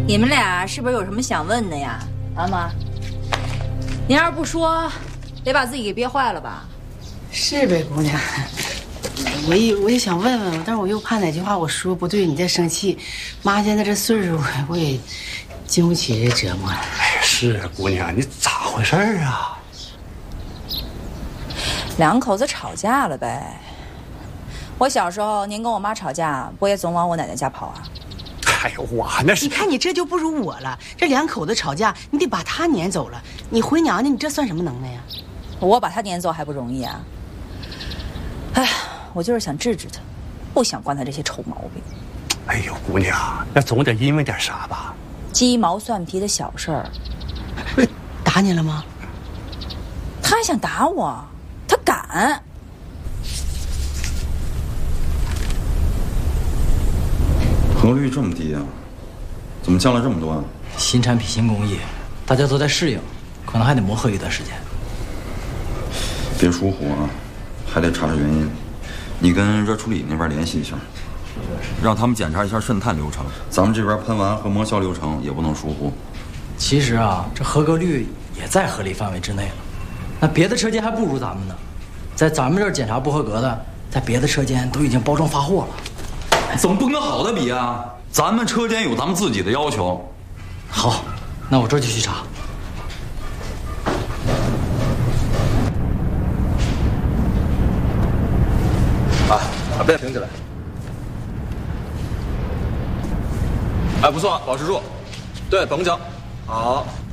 你们俩是不是有什么想问的呀？啊妈，您要是不说，得把自己给憋坏了吧？ 是呗，姑娘。我也想问问，但是我又怕哪句话我说不对，你再生气。妈现在这岁数，我也经不起这折磨了。 哎，是姑娘，你咋回事啊？ 两口子吵架了呗。我小时候，您跟我妈吵架，不也总往我奶奶家跑啊？ 哎呦，我那是…… 你看你这就不如我了。这两口子吵架，你得把他撵走了。你回娘家，你这算什么能耐呀？ 我把他撵走还不容易啊？哎，我就是想治治他，不想惯他这些臭毛病。 哎呦，姑娘，那总得因为点啥吧？ 鸡毛蒜皮的小事儿。 打你了吗？ 他还想打我，他敢。 合格率这么低啊？怎么降了这么多啊？ 新产品、新工艺，大家都在适应，可能还得磨合一段时间。 别疏忽啊，还得查查原因。你跟热处理那边联系一下，让他们检查一下渗碳流程。咱们这边喷完和磨销流程也不能疏忽。 其实啊，这合格率也在合理范围之内了。那别的车间还不如咱们呢，在咱们这儿检查不合格的，在别的车间都已经包装发货了。 怎么不跟好的比啊？咱们车间有咱们自己的要求。 好，那我这就去查。 别停起来！哎，不错，保持住。对，绷紧。好。